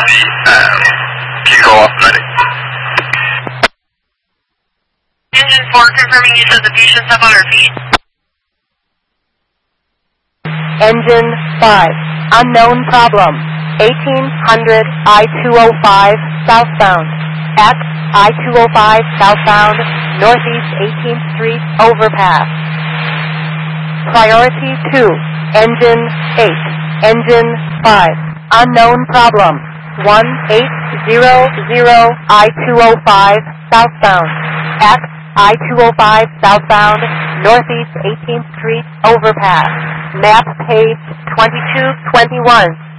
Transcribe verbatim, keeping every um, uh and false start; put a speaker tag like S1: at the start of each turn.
S1: copy. Uh, can you go up, ready?
S2: Engine four confirming you said the patient's up on her feet.
S3: Engine five, unknown problem, eighteen hundred I two oh five southbound. At I two oh five southbound, northeast eighteenth Street overpass. Priority two, engine eight, engine five, unknown problem, one eight zero zero I two oh five southbound. At I two oh five southbound, northeast eighteenth Street overpass. Map page twenty-two twenty-one.